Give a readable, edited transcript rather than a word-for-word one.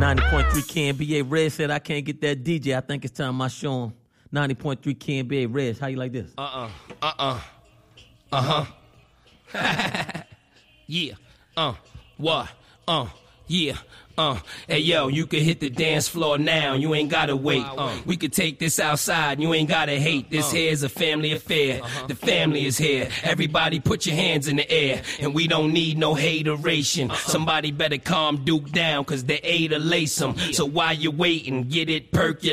90.3 KNBA. Red said I can't get that DJ. I think it's time I show him. 90.3 KNBA. Red, how you like this? Yeah. What? Yeah. Hey yo, you can hit the dance floor now, you ain't gotta wait. We could take this outside, you ain't gotta hate. This here's a family affair. The family is here. Everybody put your hands in the air. And we don't need no hateration. Somebody better calm Duke down, cause they ate a lace him. So while you're waiting, get it perked.